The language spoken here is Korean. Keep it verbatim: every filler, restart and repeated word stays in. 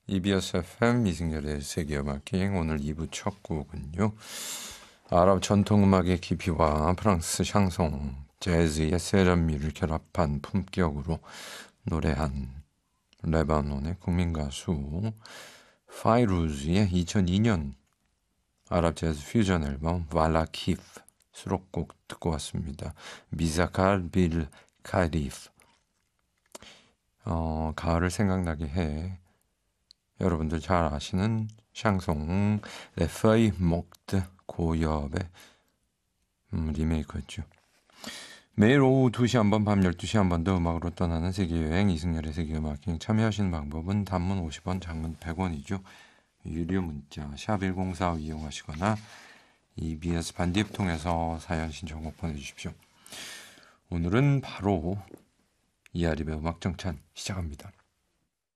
이비에스 에프엠 이승열의 세계음악여행 오늘 이 부 첫 곡은요. 아랍 전통음악의 깊이와 프랑스 샹송, 재즈의 세련미를 결합한 품격으로 노래한 레바논의 국민가수 파이루즈의 이천이 년 아랍 재즈 퓨전 앨범 발라키프 수록곡 듣고 왔습니다. 미자칼 빌 카리프. 어, 가을을 생각나게 해. 여러분들 잘 아시는 샹송 레퍼이 목드 고엽의 음, 리메이크였죠. 매일 오후 두 시 한 번, 밤 열두 시 한 번 더 음악으로 떠나는 세계여행 이승열의 세계음악여행 참여하시는 방법은 단문 오십 원, 장문 백 원이죠. 유료 문자 샵 일공사오 이용하시거나 이비에스 반디앱 통해서 사연 신청곡 보내주십시오. 오늘은 바로 이하립의 음악정찬 시작합니다.